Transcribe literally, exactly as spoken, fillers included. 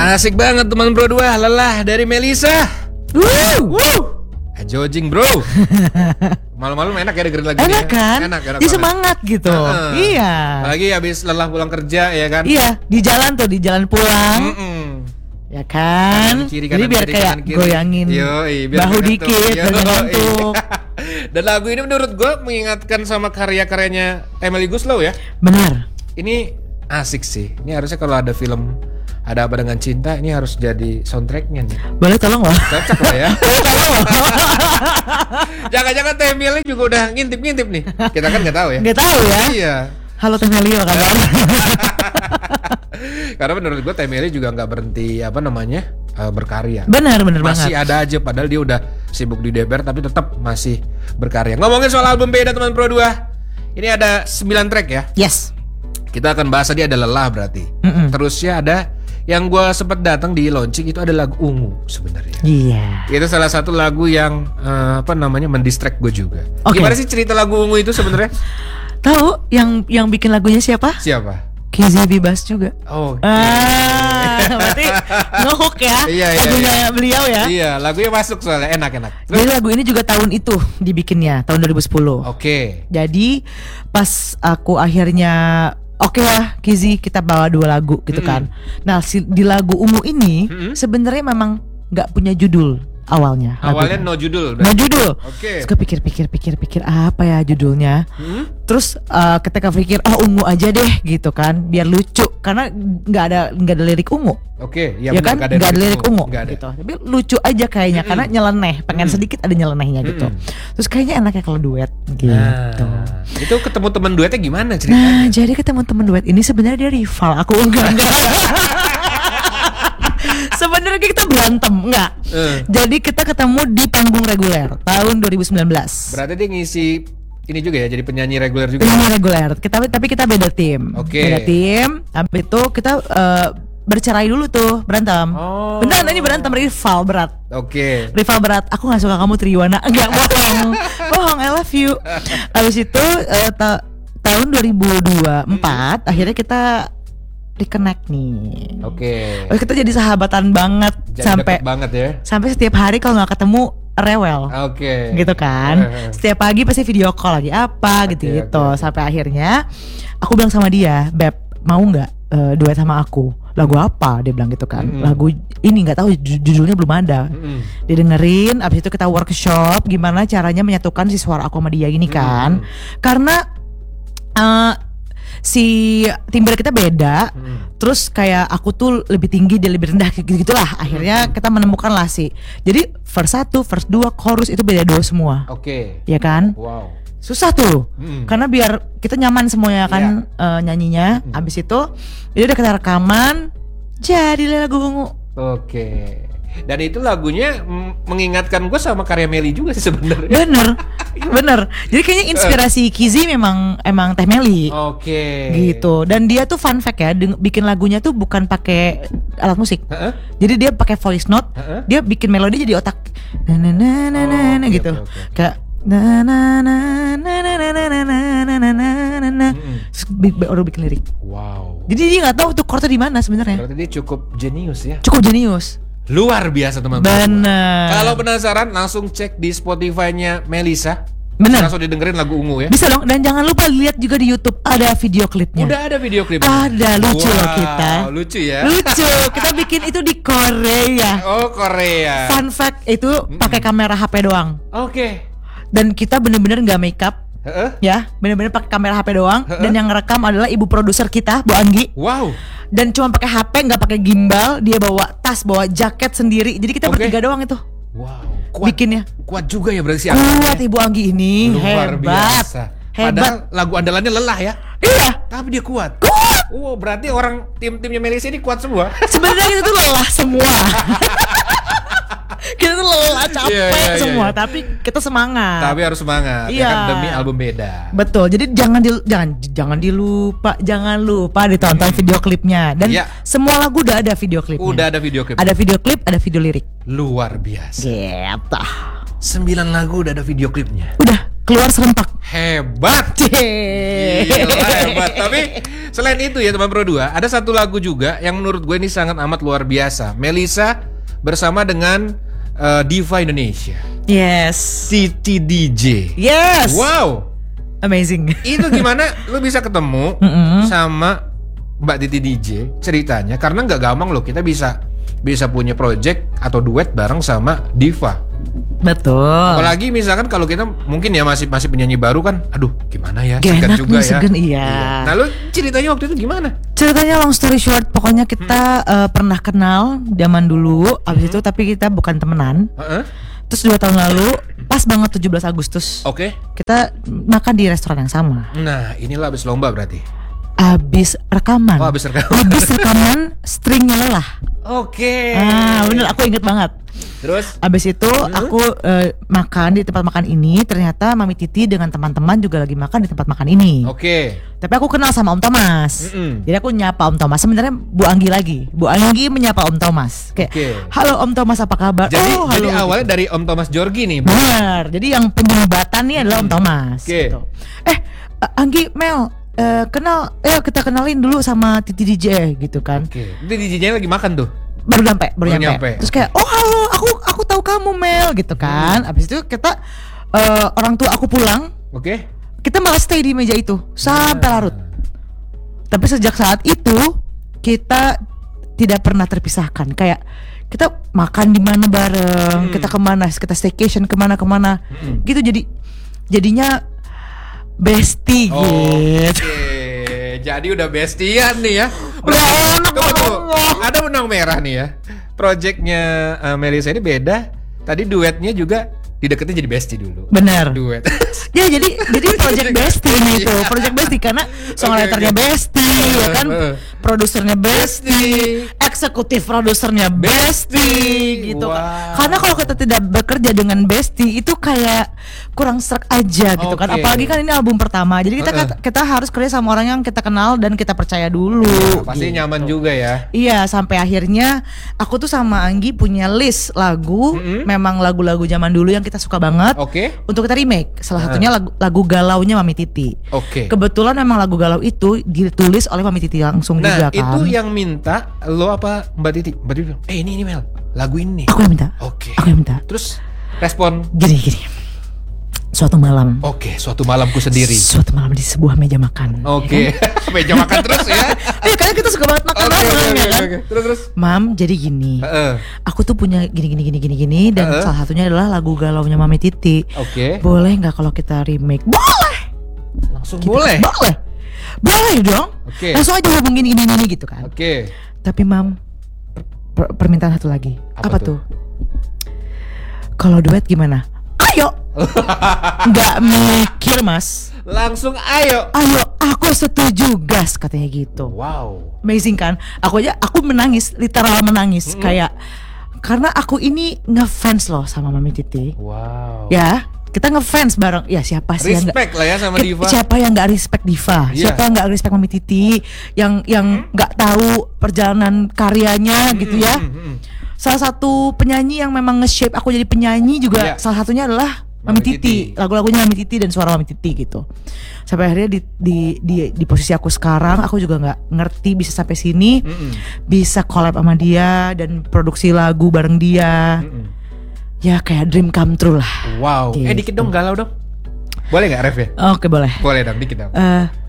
Asik banget teman bro dua, lelah dari Melisa. Woo, woo. Ajojing bro. Malam-malam enak ya dengerin lagu ini. Enak kan? Enak, enak Dia semangat gitu. Uh-uh. Iya. Apalagi habis lelah pulang kerja ya kan? Iya, di jalan tuh, di jalan pulang. Mm-mm. Ya kan? Kanan, kiri, Jadi kanan, biar kiri, kayak kanan, kiri. goyangin Yoi, biar bahu ngantuk. dikit, Yoi. biar ngantuk. Dan lagu ini menurut gue mengingatkan sama karya-karyanya Emily Guslow ya. Benar. Ini asik sih. Ini harusnya kalau ada film Ada Apa Dengan Cinta, ini harus jadi soundtracknya nih. Boleh tolong loh. Cocok lah ya. Boleh tolong loh. Jangan-jangan Teh Meli juga udah ngintip-ngintip nih. Kita kan nggak tahu ya. Nggak tahu ya. Iya. Halo Teh Meli, apa kabar? Karena menurut gue Teh Meli juga nggak berhenti apa namanya uh, berkarya. Benar, benar banget. Masih ada aja, padahal dia udah sibuk di D B R tapi tetap masih berkarya. Ngomongin soal album beda teman Pro dua. Ini ada sembilan track ya. Yes. Kita akan bahas tadi ada Lelah berarti. Mm-mm. Terusnya ada yang gue sempat datang di launching itu ada lagu Ungu sebenarnya. Iya. Itu salah satu lagu yang uh, apa namanya mendistract gue juga. Okay. Gimana sih cerita lagu Ungu itu sebenarnya? Tahu yang yang bikin lagunya siapa? Siapa? Kizzy Bibas juga. Oh. Okay. Ah, berarti ngehook ya. Iya, iya, lagunya iya. beliau ya. Iya, lagunya masuk soalnya enak-enak. Jadi lagu ini juga tahun itu dibikinnya, tahun dua ribu sepuluh. Oke. Okay. Jadi pas aku akhirnya oke okay lah Kizzy kita bawa dua lagu gitu Mm-hmm. kan. Nah si, di lagu Ungu ini Mm-hmm. sebenarnya memang nggak punya judul awalnya. Awalnya lagunya. no judul. No judul. Oke. Okay. Terus kepikir pikir pikir pikir apa ya judulnya. Hmm? Terus uh, ketika pikir oh Ungu aja deh gitu kan biar lucu karena nggak ada nggak ada lirik Ungu. Oke, Ya, kan nggak ada lirik Ungu Gak ada. gitu. Tapi lucu aja kayaknya Mm-mm. karena nyeleneh, pengen Mm-mm. sedikit ada nyelenehnya gitu. Mm-mm. Terus kayaknya enaknya kalau duet gitu. Nah, itu ketemu teman duetnya gimana Nah, ceritanya? jadi ketemu temen duet ini sebenarnya dia rival. Aku enggak enggak. Sebenarnya kita berantem enggak. Eh. Jadi kita ketemu di panggung reguler tahun dua ribu sembilan belas. Berarti dia ngisi ini juga ya, jadi penyanyi reguler juga. Penyanyi reguler. Kita tapi kita beda tim. Oke. Beda tim. Habis itu kita uh, bercerai dulu tuh, berantem. Oh. Beneran ini berantem rival berat. Oke. Rival berat. Aku nggak suka kamu Triwana. Enggak bohong. Bohong, I love you. Habis itu uh, ta- tahun dua ribu dua puluh empat akhirnya kita reconnect nih. Oke. Terus kita jadi sahabatan banget Jadi sampai deket banget ya. sampai setiap hari kalau nggak ketemu rewel. Oke. Gitu kan. Setiap pagi pasti video call lagi apa Oke, gitu-gitu. oke, oke. Sampai akhirnya aku bilang sama dia, "Beb, mau nggak uh, duet sama aku?" Lagu apa? Dia bilang gitu kan. Mm-mm. Lagu ini nggak tahu ju- judulnya belum ada. Mm-mm. Dia dengerin, abis itu kita workshop gimana caranya menyatukan si suara aku sama dia ini kan. Karena uh, si timbre kita beda. Mm. Terus kayak aku tuh lebih tinggi, dia lebih rendah gitu-gitulah. Akhirnya kita menemukan lah sih. Jadi verse satu, verse dua, chorus itu beda dua semua. Oke. Ya kan? Wow. Susah tuh. Mm. Karena biar kita nyaman semuanya kan eh, nyanyinya. Mm. Abis itu jadi udah kita rekaman, jadilah lagu Ungu. Oke. Dan itu lagunya mm, mengingatkan gue sama karya Meli juga sih sebenarnya. Bener, bener. Jadi kayaknya inspirasi Kizzy memang emang Teh Meli. Oke. Gitu. Dan dia tuh fun fact ya, deng- bikin lagunya tuh bukan pakai alat musik. Heeh. Jadi dia pakai voice note, Heeh. dia bikin melodi jadi otak na na na na na Oh, na oke, gitu. oke, oke, oke. Kayak na na na na na na na na na na na na na. Mm-mm. Terus bi- baru bikin lirik. Wow. Jadi dia nggak tahu tuh chordnya di mana sebenarnya. Berarti dia cukup jenius ya. Cukup jenius. Luar biasa teman-teman. Bener. Kalau penasaran langsung cek di Spotify-nya Melisa. Bener. Langsung didengerin lagu Ungu ya. Bisa dong. Dan jangan lupa lihat juga di YouTube ada video klipnya. Udah ada video klipnya. Ada, lucu wow, loh kita. Lucu ya. Lucu. Kita bikin itu di Korea. Oh, Korea. Fun fact itu pakai kamera H P doang. Oke. Dan kita bener-bener nggak make up. Heeh. Ya, bener-bener pakai kamera H P doang. Dan yang ngerekam adalah ibu produser kita, Bu Anggi. Wow. Dan cuma pakai H P, nggak pakai gimbal. Dia bawa tas, bawa jaket sendiri. Jadi kita Oke. bertiga doang itu Wow. Kuat, bikinnya. kuat juga ya berarti si Kuat Ibu Anggi ini, Luar hebat, biasa. hebat. Padahal lagu andalannya Lelah ya. Iya, Tapi dia kuat. kuat. Oh, berarti orang tim-timnya Melisa ini kuat semua. Sebenarnya kita tuh lelah semua. Kita tuh lelah, capek Iya, iya, iya, semua, iya. tapi kita semangat. Tapi harus semangat ya Iya. kan demi album beda. Betul. Jadi jangan di, jangan jangan dilupa, jangan lupa ditonton video klipnya. Dan Iya. semua lagu udah ada video klipnya. Udah ada video klip. Ada video klip, ada video lirik. Luar biasa. Gitu. Sembilan lagu udah ada video klipnya. Udah. keluar serempak. Hebat. Gila, hebat. Tapi selain itu ya teman Pro dua, ada satu lagu juga yang menurut gue ini sangat amat luar biasa. Melisa bersama dengan uh, Diva Indonesia. Yes. Titi D J. Yes. Wow. Amazing. Itu gimana lu bisa ketemu sama Mbak Titi D J ceritanya? Karena nggak gampang loh kita bisa bisa punya project atau duet bareng sama Diva. Betul. Apalagi misalkan kalau kita mungkin ya masih masih penyanyi baru kan, aduh gimana ya, Gak segan enak juga nih, ya. segan, iya. Nah lu ceritanya waktu itu gimana? Ceritanya long story short, pokoknya kita hmm. uh, pernah kenal zaman dulu, abis hmm. itu tapi kita bukan temenan. Uh-uh. Terus dua tahun lalu, pas banget tujuh belas Agustus. Oke. Okay. Kita makan di restoran yang sama. Nah inilah abis lomba berarti. Abis rekaman. Oh abis rekaman. Abis rekaman, stringnya lelah. Oke. Okay. Ah bener, aku inget banget. Terus? Abis itu hmm? aku uh, makan di tempat makan ini. Ternyata Mami Titi dengan teman-teman juga lagi makan di tempat makan ini. Oke. Okay. Tapi aku kenal sama Om Thomas. Mm-mm. Jadi aku nyapa Om Thomas. Sebenarnya Bu Anggi lagi. Bu Anggi menyapa Om Thomas. Kayak, okay. Halo Om Thomas, apa kabar? Jadi, oh, jadi halo. awalnya dari Om Thomas Jorgi nih. Benar. Jadi yang penyumbatan nih adalah Om Thomas. Oke. Okay. Gitu. Eh, Anggi, Mel, uh, kenal. Eh, kita kenalin dulu sama Titi D J gitu kan. Oke. Okay. Itu D J-nya lagi makan tuh. Baru nyampe, baru, baru nyampe. nyampe. Terus kayak, oh halo, aku aku tahu kamu Mel gitu kan. Hmm. Abis itu kita uh, orang tua aku pulang. Oke. Okay. Kita malah stay di meja itu sampai larut. Tapi sejak saat itu kita tidak pernah terpisahkan. Kayak kita makan di mana bareng, hmm. kita kemana, kita staycation kemana kemana, hmm. gitu. Jadi jadinya bestie oh, gitu. Okay. Jadi udah bestian nih ya. Berarti ada benang merah nih ya. Projectnya uh, Melisa ini beda. Tadi duetnya juga dideketin jadi bestie dulu. Benar. Duet. Ya jadi jadi project bestie nih itu, project bestie karena songwriternya okay, okay. bestie, ya kan, produsernya bestie, eksekutif produsernya bestie, gitu wow. kan. Karena kalau kita tidak bekerja dengan bestie itu kayak kurang serak aja gitu okay. kan. Apalagi kan ini album pertama, jadi kita uh-uh. kita harus kerja sama orang yang kita kenal dan kita percaya dulu. Ya, pasti gitu. Nyaman juga ya. Iya, sampai akhirnya aku tuh sama Anggi punya list lagu, mm-hmm. memang lagu-lagu zaman dulu yang kita suka banget. Oke. Okay. Untuk kita remake. Salah satunya lagu, lagu galaunya Mami Titi. Oke. Okay. Kebetulan memang lagu galau itu ditulis oleh Mami Titi langsung nah, juga kan. Nah, itu yang minta lo apa Mbak Titi? Mbak Titi bilang, "Eh ini ini Mel, lagu ini." Aku yang minta. Oke. Okay. Aku yang minta. Terus respon gini gini. Suatu malam. Oke, okay, suatu malamku sendiri. Suatu malam di sebuah meja makan. Oke. Okay. Ya? Meja makan terus ya. Iya, karena kita suka banget makan okay, bareng okay, ya kan. Okay, okay. Terus terus. Mam, jadi gini. Uh-uh. Aku tuh punya gini gini gini gini gini dan uh-uh. salah satunya adalah lagu galaunya Mami Titi. Oke. Okay. Boleh nggak kalau kita remake? Boleh. Langsung gitu. Boleh. Boleh. Boleh dong. Oke. Okay. Langsung aja hubungin ini ini gitu kan. Oke. Okay. Tapi Mam, per- permintaan satu lagi. Apa, Apa tuh? tuh? Kalau duet gimana? Ayo. Nggak mikir mas. Langsung ayo. Ayo, aku setuju gas katanya gitu. Wow. Amazing kan? Aku aja aku menangis, literal menangis mm-hmm. kayak karena aku ini ngefans loh sama Mami Titi. Wow. Ya, kita ngefans bareng. Ya siapa sih yang respect lah ya sama Diva. Siapa yang nggak respect Diva? Yeah. Siapa yang nggak respect Mami Titi? Yang yang nggak mm-hmm. tahu perjalanan karyanya mm-hmm. gitu ya? Mm-hmm. Salah satu penyanyi yang memang nge-shape aku jadi penyanyi juga yeah. salah satunya adalah Mami, Mami Titi. Titi, lagu-lagunya Mami Titi dan suara Mami Titi gitu. Sampai akhirnya di di di, di posisi aku sekarang, aku juga nggak ngerti bisa sampai sini, mm-mm. bisa collab sama dia dan produksi lagu bareng dia. Mm-mm. Ya kayak dream come true lah. Wow. Gitu. Eh dikit dong galau dong. Boleh nggak ref ya? Oke boleh. Boleh dong dikit dong. Uh,